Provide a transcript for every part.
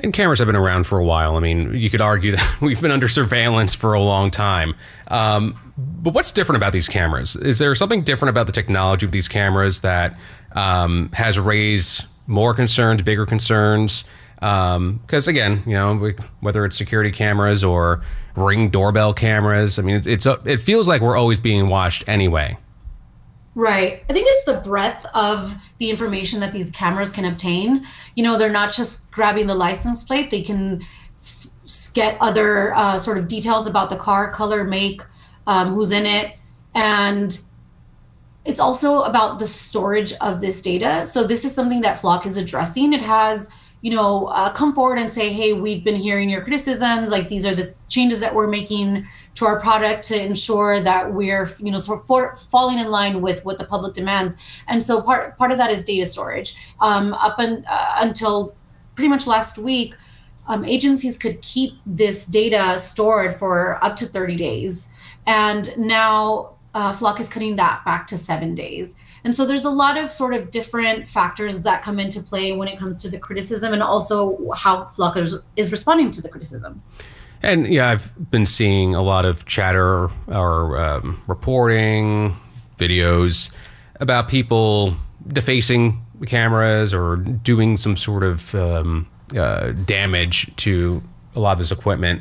And cameras have been around for a while. I mean, you could argue that we've been under surveillance for a long time. But what's different about these cameras? Is there something different about the technology of these cameras that has raised more concerns, bigger concerns? Because again, you know, whether it's security cameras or Ring doorbell cameras, I mean, it feels like we're always being watched anyway. Right. I think it's the breadth of the information that these cameras can obtain. You know, they're not just grabbing the license plate. They can get other sort of details about the car, color, make, who's in it. And it's also about the storage of this data. So this is something that Flock is addressing. It has, you know, come forward and say, hey, we've been hearing your criticisms. Like, these are the changes that we're making to our product to ensure that we're, you know, sort of falling in line with what the public demands. And so part of that is data storage. Until pretty much last week, agencies could keep this data stored for up to 30 days. And now Flock is cutting that back to 7 days. And so there's a lot of sort of different factors that come into play when it comes to the criticism, and also how Flock is responding to the criticism. And yeah, I've been seeing a lot of chatter or reporting videos about people defacing the cameras or doing some sort of damage to a lot of this equipment.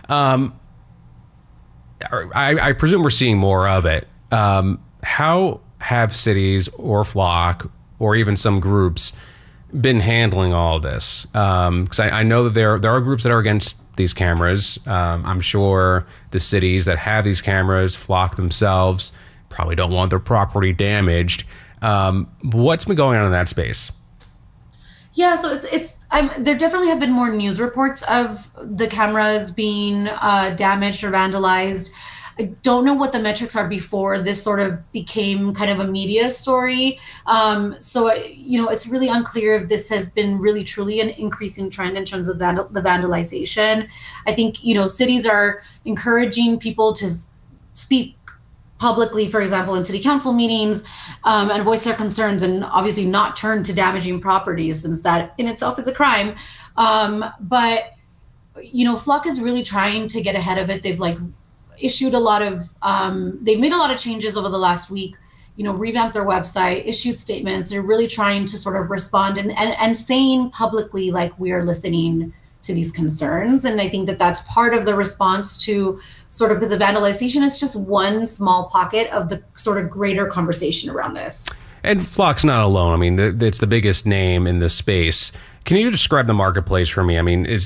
I presume we're seeing more of it. How have cities or Flock or even some groups been handling all of this? Because I know that there are groups that are against these cameras. I'm sure the cities that have these cameras, Flock themselves, probably don't want their property damaged. What's been going on in that space? Yeah, so there definitely have been more news reports of the cameras being damaged or vandalized. I don't know what the metrics are before this sort of became kind of a media story. So, you know, it's really unclear if this has been really truly an increasing trend in terms of the vandalization. I think, you know, cities are encouraging people to speak publicly, for example, in city council meetings, and voice their concerns, and obviously not turn to damaging properties, since that in itself is a crime. But, you know, Flock is really trying to get ahead of it. They've issued a lot of, they've made a lot of changes over the last week, you know, revamped their website, issued statements. They're really trying to sort of respond and saying publicly, like, we are listening to these concerns. And I think that that's part of the response to sort of, because the vandalization is just one small pocket of the sort of greater conversation around this. And Flock's not alone. I mean, it's the biggest name in this space. Can you describe the marketplace for me? I mean, is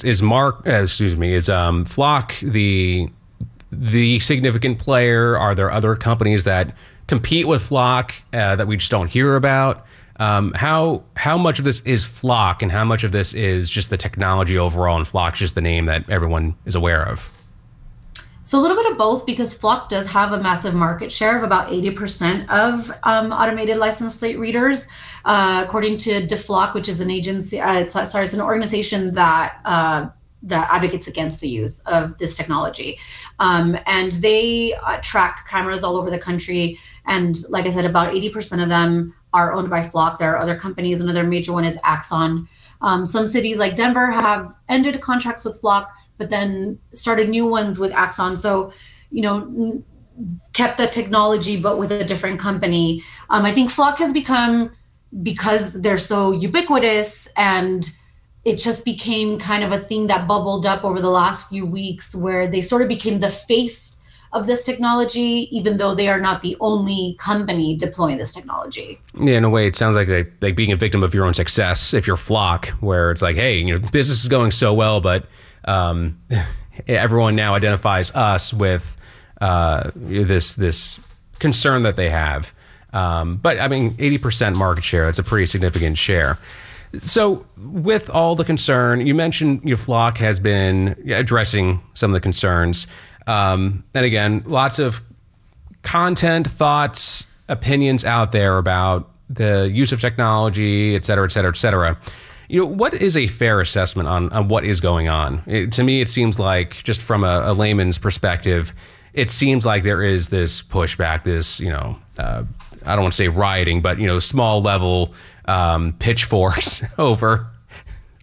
Flock the significant player? Are there other companies that compete with Flock that we just don't hear about? How much of this is Flock, and how much of this is just the technology overall, and Flock's just the name that everyone is aware of? So a little bit of both, because Flock does have a massive market share of about 80% of automated license plate readers, according to DeFlock, which is an agency. It's an organization that advocates against the use of this technology, and they track cameras all over the country. And like I said, about 80% of them are owned by Flock. There are other companies. Another major one is Axon. Some cities like Denver have ended contracts with Flock, but then started new ones with Axon. So, you know, kept the technology, but with a different company. I think Flock has become, because they're so ubiquitous, and it just became kind of a thing that bubbled up over the last few weeks, where they sort of became the face of this technology, even though they are not the only company deploying this technology. Yeah, in a way, it sounds like being a victim of your own success if you're Flock, where it's like, hey, you know, business is going so well, but everyone now identifies us with this concern that they have. But I mean, 80% market share, it's a pretty significant share. So with all the concern, you mentioned Flock has been addressing some of the concerns. And again, lots of content, thoughts, opinions out there about the use of technology, et cetera, et cetera, et cetera. You know, what is a fair assessment on what is going on? To me, it seems like, just from a layman's perspective, it seems like there is this pushback, this, you know, I don't want to say rioting, but, you know, small level pitchforks over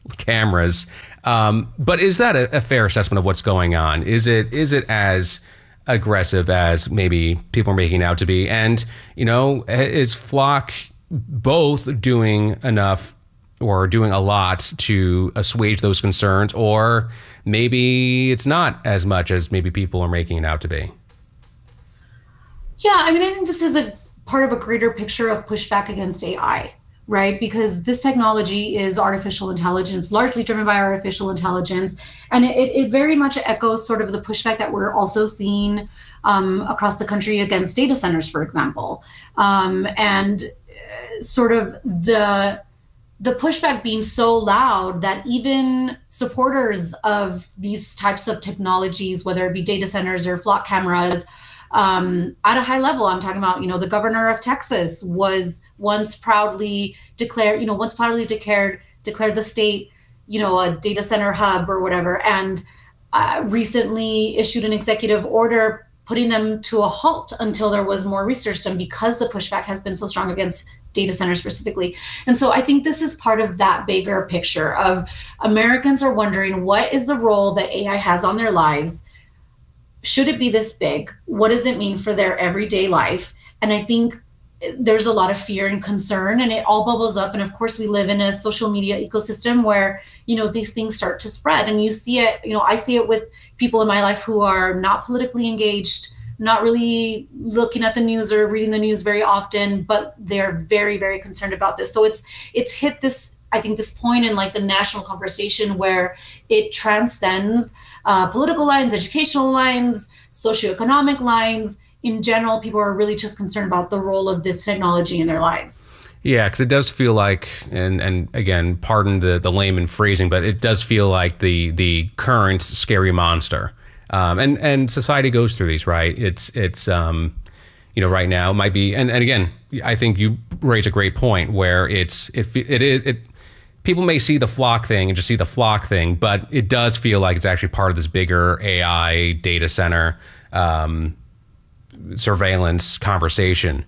cameras. But is that a fair assessment of what's going on? Is it as aggressive as maybe people are making it out to be? And, is Flock both doing enough or doing a lot to assuage those concerns, or maybe it's not as much as maybe people are making it out to be? Yeah, I mean, I think this is a part of a greater picture of pushback against AI, right? Because this technology is artificial intelligence, largely driven by artificial intelligence. And it very much echoes sort of the pushback that we're also seeing across the country against data centers, for example. And sort of the pushback being so loud that even supporters of these types of technologies, whether it be data centers or flock cameras, at a high level, I'm talking about, the governor of Texas was once proudly declared the state, a data center hub or whatever, and recently issued an executive order putting them to a halt until there was more research done, because the pushback has been so strong against data centers specifically. And so I think this is part of that bigger picture of Americans are wondering, what is the role that AI has on their lives? Should it be this big? What does it mean for their everyday life? And I think there's a lot of fear and concern, and it all bubbles up. And of course, we live in a social media ecosystem where, these things start to spread. And you see it, I see it with people in my life who are not politically engaged, not really looking at the news or reading the news very often, but they're very, very concerned about this. So it's hit this, I think, this point in like the national conversation where it transcends political lines, educational lines, socioeconomic lines. In general, people are really just concerned about the role of this technology in their lives. Yeah, because it does feel like, and again, pardon the layman phrasing, but it does feel like the current scary monster. And society goes through these, right? It's right now it might be, and again, I think you raise a great point where people may see the Flock thing and just see the Flock thing, but it does feel like it's actually part of this bigger AI data center surveillance conversation.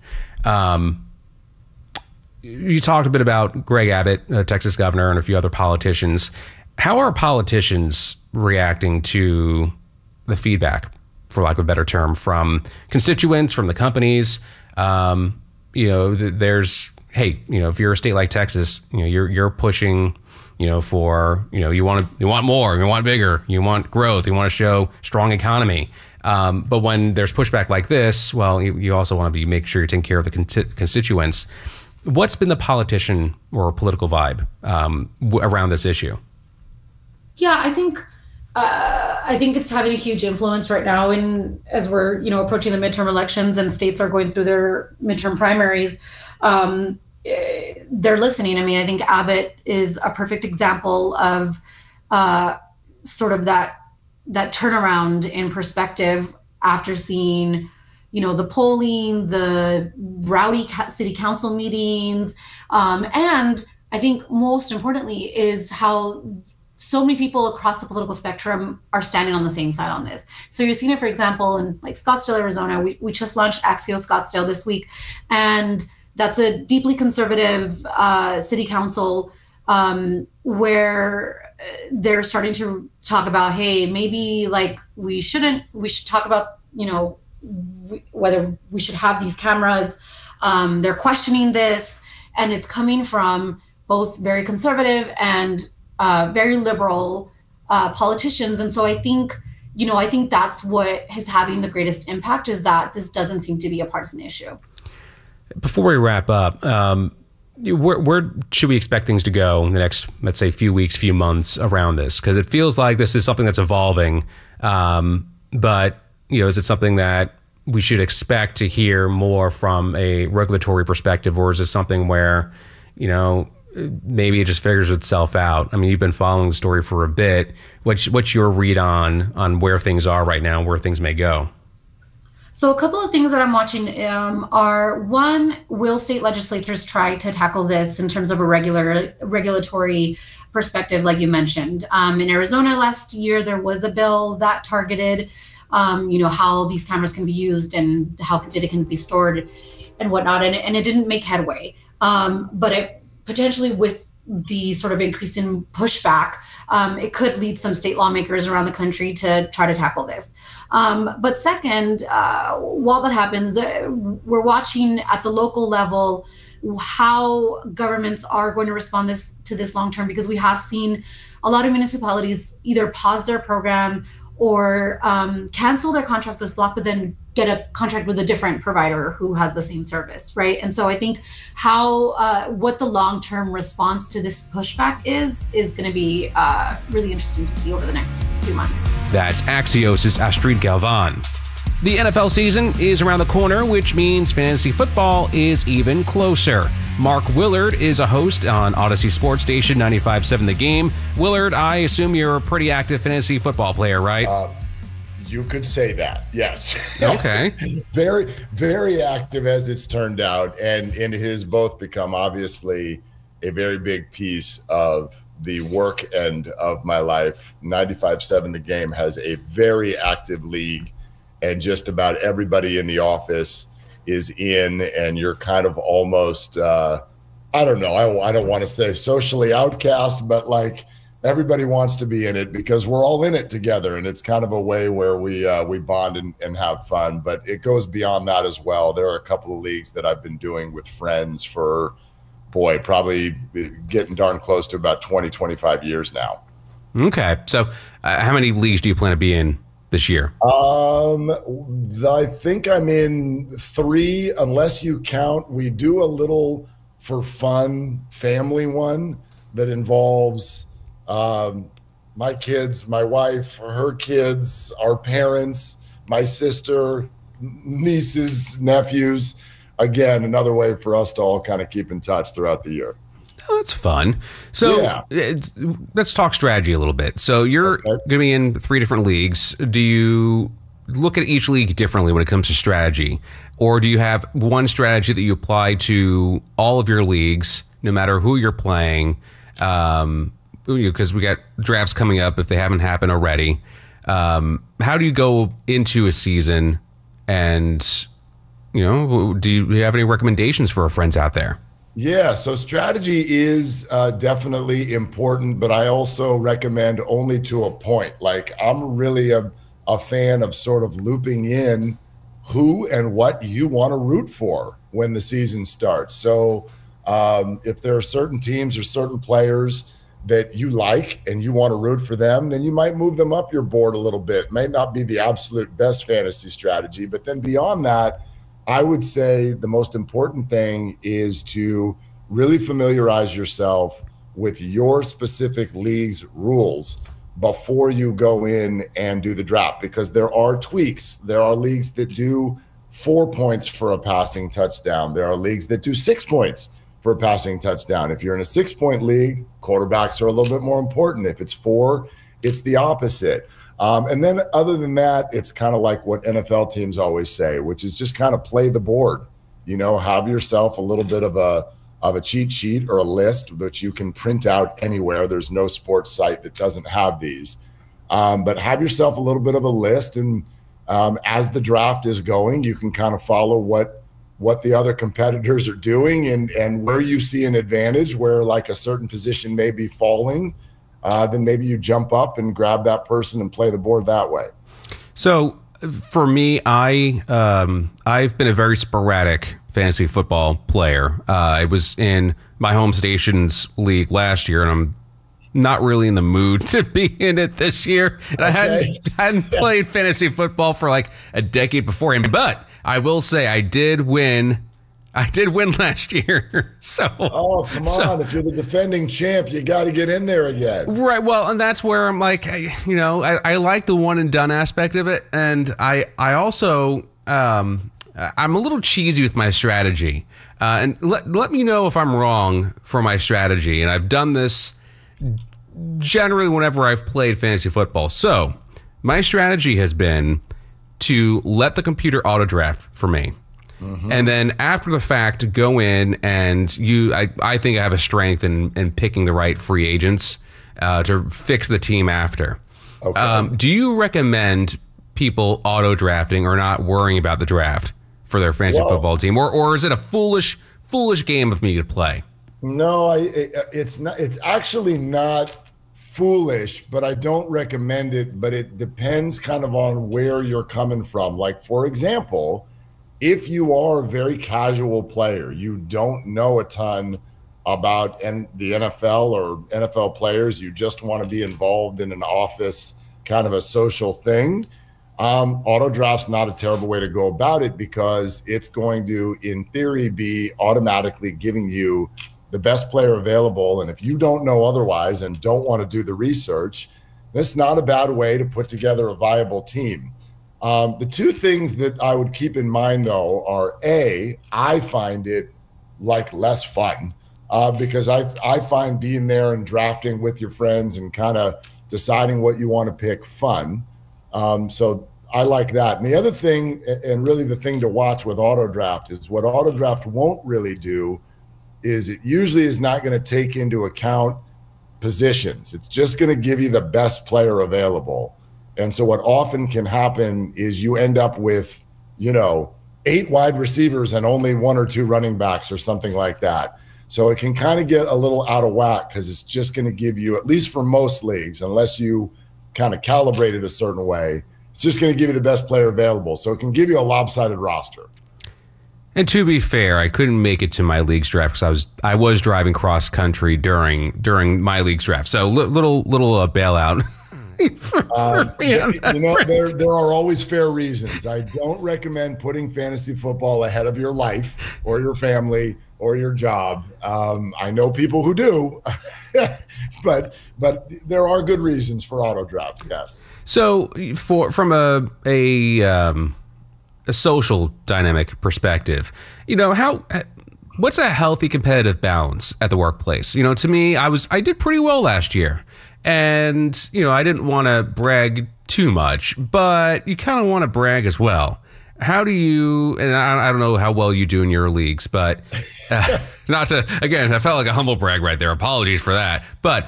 You talked a bit about Greg Abbott, Texas governor, and a few other politicians. How are politicians reacting to the feedback, for lack of a better term, from constituents, from the companies? There's, hey, if you're a state like Texas, you're pushing, for, you want more, you want bigger, you want growth, you want to show strong economy. But when there's pushback like this, well, you also want to make sure you're taking care of the constituents. What's been the politician or political vibe around this issue? Yeah, I think it's having a huge influence right now, as we're approaching the midterm elections and states are going through their midterm primaries. They're listening. I mean, I think Abbott is a perfect example of sort of that turnaround in perspective after seeing, the polling, the rowdy city council meetings, and I think most importantly is how so many people across the political spectrum are standing on the same side on this. So you're seeing it, for example, in like Scottsdale, Arizona. We just launched Axios Scottsdale this week, and that's a deeply conservative city council where they're starting to talk about, hey, maybe like we should talk about, whether we should have these cameras. They're questioning this, and it's coming from both very conservative and very liberal politicians. And so I think that's what is having the greatest impact, is that this doesn't seem to be a partisan issue. Before we wrap up, where should we expect things to go in the next, let's say, few weeks, few months around this? Because it feels like this is something that's evolving. But, is it something that we should expect to hear more from a regulatory perspective, or is it something where, maybe it just figures itself out? I mean, you've been following the story for a bit. What's your read on where things are right now and where things may go? So a couple of things that I'm watching are, one, will state legislatures try to tackle this in terms of a regulatory perspective, like you mentioned? In Arizona last year, there was a bill that targeted, how these cameras can be used and how data can be stored and whatnot, and it didn't make headway. But it potentially, with the sort of increase in pushback, it could lead some state lawmakers around the country to try to tackle this. But second, while that happens, we're watching at the local level how governments are going to respond to this long term, because we have seen a lot of municipalities either pause their program or cancel their contracts with Flock, but then get a contract with a different provider who has the same service, right? And so I think what the long-term response to this pushback is going to be really interesting to see over the next few months. That's Axios' Astrid Galvan. The NFL season is around the corner, which means fantasy football is even closer. Mark Willard is a host on Odyssey Sports Station 95.7 The Game. Willard, I assume you're a pretty active fantasy football player, right? You could say that, yes. Okay. Very, very active as it's turned out. And it has both become obviously a very big piece of the work end of my life. 95.7 The Game has a very active league, and just about everybody in the office is in, and you're kind of almost, I don't know, I don't want to say socially outcast, but like everybody wants to be in it because we're all in it together. And it's kind of a way where we bond and have fun, but it goes beyond that as well. There are a couple of leagues that I've been doing with friends for, boy, probably getting darn close to about 20, 25 years now. Okay. So how many leagues do you plan to be in this year? I think I'm in 3, unless you count. We do a little for fun family one that involves my kids, my wife, her kids, our parents, my sister, nieces, nephews. Again, another way for us to all kind of keep in touch throughout the year. Oh, that's fun. So let's talk strategy a little bit. So you're going to be in 3 different leagues. Do you look at each league differently when it comes to strategy? Or do you have one strategy that you apply to all of your leagues, no matter who you're playing? Because we got drafts coming up if they haven't happened already. How do you go into a season, and do you have any recommendations for our friends out there? Yeah, so strategy is definitely important, but I also recommend only to a point. Like, I'm really a fan of sort of looping in who and what you want to root for when the season starts. So if there are certain teams or certain players that you like and you want to root for them, then you might move them up your board a little bit. May not be the absolute best fantasy strategy, but then beyond that, I would say the most important thing is to really familiarize yourself with your specific league's rules before you go in and do the draft, because there are tweaks. There are leagues that do 4 points for a passing touchdown. There are leagues that do 6 points for a passing touchdown. If you're in a 6-point league, quarterbacks are a little bit more important. If it's 4, it's the opposite. And then other than that, it's kind of like what NFL teams always say, which is just kind of play the board. Have yourself a little bit of a cheat sheet or a list that you can print out anywhere. There's no sports site that doesn't have these. But have yourself a little bit of a list, and as the draft is going, you can kind of follow what the other competitors are doing, and where you see an advantage, where like a certain position may be falling. Then maybe you jump up and grab that person and play the board that way. So for me, I've been a very sporadic fantasy football player. I was in my home station's league last year, and I'm not really in the mood to be in it this year. And I hadn't played fantasy football for like a decade beforehand. But I will say I did win last year. So come on. If you're the defending champ, you got to get in there again. Right. Well, and that's where I'm like, I like the one and done aspect of it. And I also, I'm a little cheesy with my strategy. And let me know if I'm wrong for my strategy. And I've done this generally whenever I've played fantasy football. So my strategy has been to let the computer auto draft for me. Mm-hmm. And then after the fact, go in and I think I have a strength in picking the right free agents to fix the team after. Okay. Do you recommend people auto drafting or not worrying about the draft for their fantasy football team? Or is it a foolish game of me to play? No, it's not. It's actually not foolish, but I don't recommend it. But it depends kind of on where you're coming from. Like, for example, if you are a very casual player, you don't know a ton about the NFL or NFL players, you just want to be involved in an office kind of a social thing. Auto draft's not a terrible way to go about it because it's going to, in theory, be automatically giving you the best player available. And if you don't know otherwise and don't want to do the research, that's not a bad way to put together a viable team. The two things that I would keep in mind, though, are A, I find it like less fun because I find being there and drafting with your friends and kind of deciding what you want to pick fun. So I like that. And the other thing, and really the thing to watch with auto draft, is what auto draft won't really do is it usually is not going to take into account positions. It's just going to give you the best player available. And so what often can happen is you end up with, 8 wide receivers and only 1 or 2 running backs or something like that. So it can kind of get a little out of whack because it's just going to give you, at least for most leagues, unless you kind of calibrate it a certain way, it's just going to give you the best player available. So it can give you a lopsided roster. And to be fair, I couldn't make it to my league's draft because I was driving cross country during my league's draft. So little bailout. There are always fair reasons. I don't recommend putting fantasy football ahead of your life or your family or your job. I know people who do, but there are good reasons for auto draft. Yes. So from a social dynamic perspective, what's a healthy competitive balance at the workplace? To me, I did pretty well last year. And, I didn't want to brag too much, but you kind of want to brag as well. How do you, and I don't know how well you do in your leagues, but not to, again, I felt like a humble brag right there. Apologies for that. But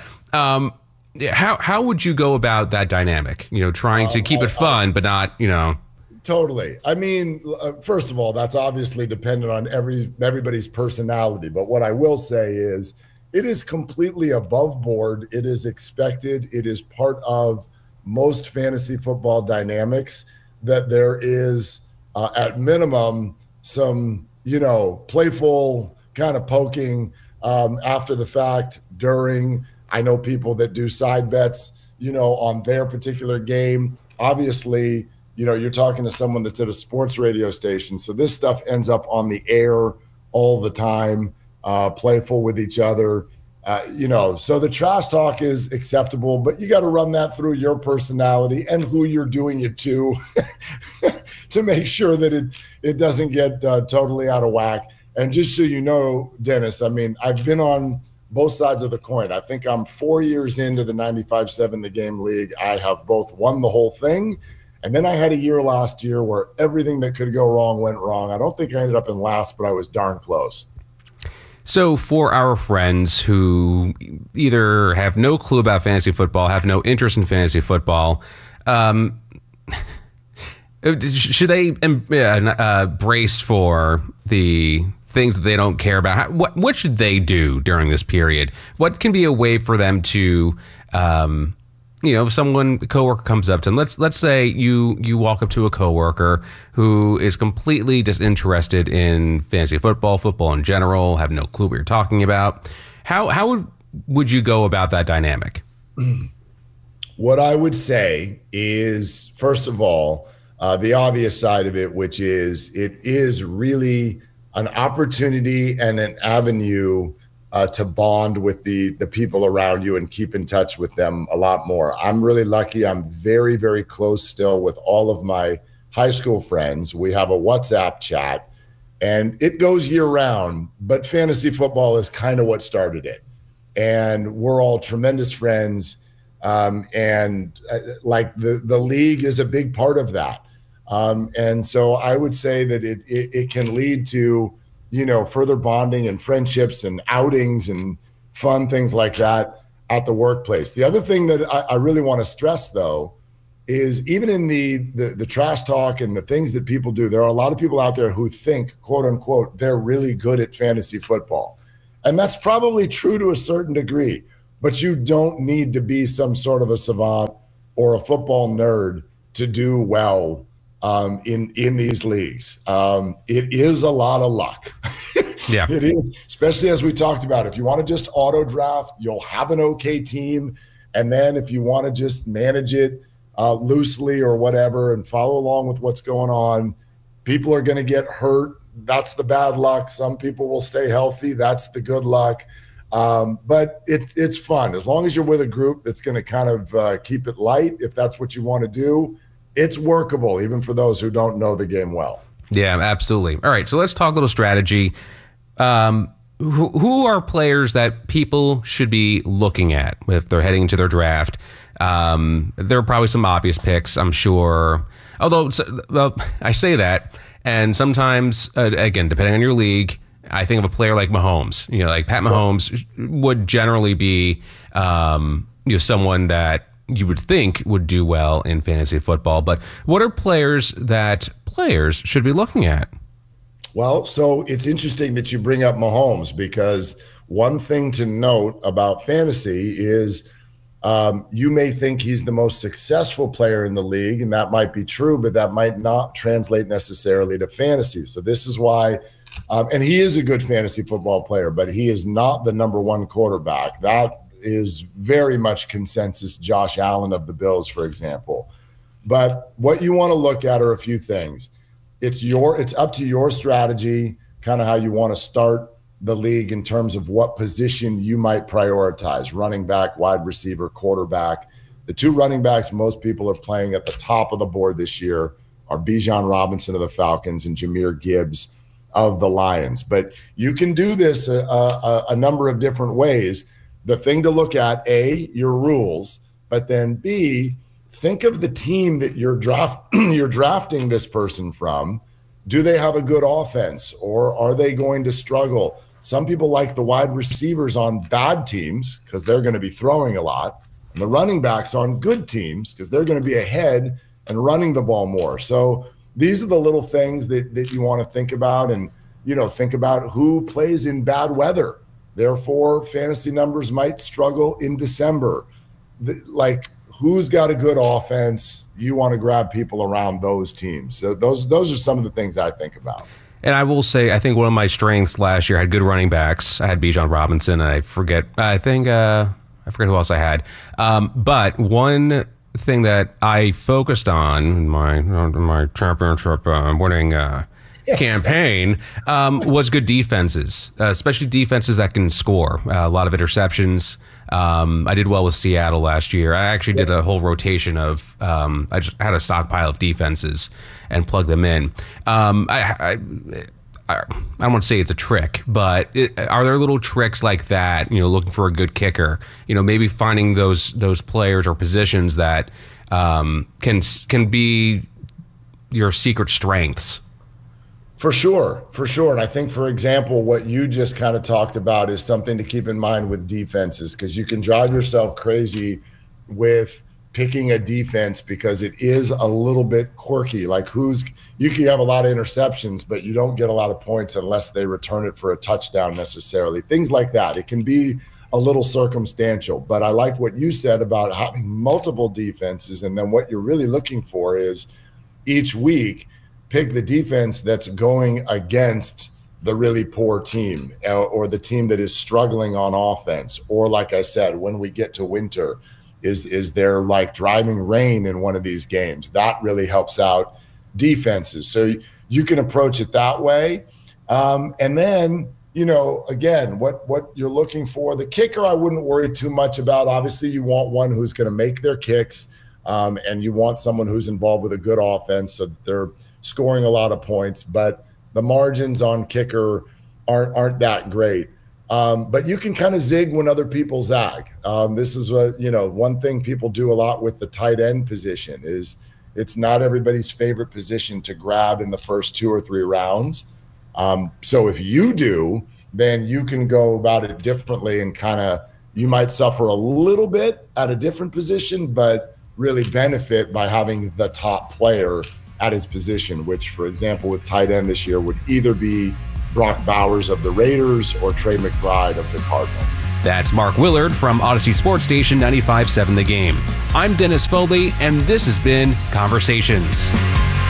how would you go about that dynamic? Trying to keep it fun, but not, Totally. I mean, first of all, that's obviously dependent on everybody's personality. But what I will say is, it is completely above board. It is expected. It is part of most fantasy football dynamics that there is, at minimum, some, playful kind of poking after the fact, during. I know people that do side bets, on their particular game. Obviously, you're talking to someone that's at a sports radio station. So this stuff ends up on the air all the time. Playful with each other, so the trash talk is acceptable, but you got to run that through your personality and who you're doing it to to make sure that it doesn't get totally out of whack. And just so you know, Dennis, I mean, I've been on both sides of the coin. I think I'm 4 years into the 95-7 The Game League. I have both won the whole thing, and then I had a year last year where everything that could go wrong went wrong. I don't think I ended up in last, but I was darn close. So for our friends who either have no clue about fantasy football, have no interest in fantasy football, should they brace for the things that they don't care about? What should they do during this period? What can be a way for them to, if a coworker comes up to them, let's say you walk up to a coworker who is completely disinterested in fantasy football in general, have no clue what you're talking about. How would you go about that dynamic? What I would say is, first of all, the obvious side of it, which is it is really an opportunity and an avenue to bond with the people around you and keep in touch with them a lot more. I'm really lucky. I'm very, very close still with all of my high school friends. We have a WhatsApp chat and it goes year round, but fantasy football is kind of what started it. And we're all tremendous friends. Like the league is a big part of that. And so I would say that it can lead to, further bonding and friendships and outings and fun things like that at the workplace. The other thing that I really want to stress, though, is even in the trash talk and the things that people do, there are a lot of people out there who think, quote unquote, they're really good at fantasy football. And that's probably true to a certain degree, but you don't need to be some sort of a savant or a football nerd to do well in these leagues. It is a lot of luck. Yeah, it is, especially as we talked about. If you want to just auto draft, you'll have an okay team. And then if you want to just manage it loosely or whatever and follow along with what's going on, people are going to get hurt. That's the bad luck. Some people will stay healthy. That's the good luck. But it's fun. As long as you're with a group that's going to kind of keep it light, if that's what you want to do, it's workable, even for those who don't know the game well. Yeah, absolutely. All right, so let's talk a little strategy. Who are players that people should be looking at if they're heading into their draft? There are probably some obvious picks, I'm sure. Although, well, I say that, and sometimes, again, depending on your league, I think of a player like Mahomes. You know, like Pat Mahomes would generally be, someone that you would think would do well in fantasy football. But what are players that players should be looking at? Well, so it's interesting that you bring up Mahomes, because one thing to note about fantasy is you may think he's the most successful player in the league, and that might be true, but that might not translate necessarily to fantasy. So this is why, and he is a good fantasy football player, but he is not the number one quarterback. That is very much consensus Josh Allen of the Bills, for example. But what you want to look at are a few things. It's up to your strategy, kind of how you want to start the league in terms of what position you might prioritize: running back, wide receiver, quarterback. The two running backs most people are playing at the top of the board this year are Bijan Robinson of the Falcons and Jahmyr Gibbs of the Lions. But you can do this a number of different ways. The thing to look at, A, your rules, but then B, think of the team that you're drafting this person from. Do they have a good offense, or are they going to struggle? Some people like the wide receivers on bad teams because they're going to be throwing a lot, and the running backs on good teams because they're going to be ahead and running the ball more. So these are the little things that you want to think about, and think about who plays in bad weather. Therefore, fantasy numbers might struggle in December. Like, who's got a good offense? You want to grab people around those teams. So those are some of the things I think about. And I will say, I think one of my strengths last year, I had good running backs. I had Bijan Robinson, and I forget who else I had. But one thing that I focused on in my championship winning campaign was good defenses, especially defenses that can score. A lot of interceptions. I did well with Seattle last year. I actually did a whole rotation of I just had a stockpile of defenses and plugged them in. I don't want to say it's a trick, but are there little tricks like that, looking for a good kicker, maybe finding those players or positions that can be your secret strengths? For sure. And I think, for example, what you just kind of talked about is something to keep in mind with defenses, because you can drive yourself crazy with picking a defense because it is a little bit quirky. Like, you can have a lot of interceptions, but you don't get a lot of points unless they return it for a touchdown necessarily. Things like that. It can be a little circumstantial, but I like what you said about having multiple defenses. And then what you're really looking for is each week, pick the defense that's going against the really poor team, or the team that is struggling on offense. Or, like I said, when we get to winter, is there like driving rain in one of these games? That really helps out defenses. So you can approach it that way. And then, again, what you're looking for. The kicker, I wouldn't worry too much about. Obviously, you want one who's going to make their kicks, and you want someone who's involved with a good offense so that they're scoring a lot of points, but the margins on kicker aren't that great. But you can kind of zig when other people zag. This is one thing people do a lot with the tight end position is it's not everybody's favorite position to grab in the first 2 or 3 rounds. So if you do, then you can go about it differently, and you might suffer a little bit at a different position, but really benefit by having the top player at his position, which, for example, with tight end this year would either be Brock Bowers of the Raiders or Trey McBride of the Cardinals. That's Mark Willard from Odyssey Sports Station 95.7 The Game. I'm Dennis Foley, and this has been Conversations.